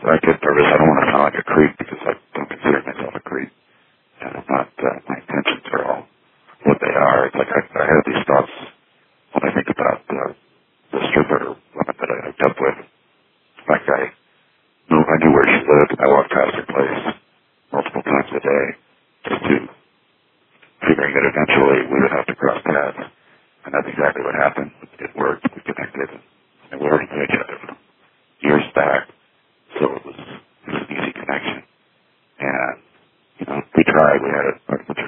I get nervous. I don't want to sound like a creep because I don't consider myself a creep. And I'm not, my intentions are all what they are. It's like I have these thoughts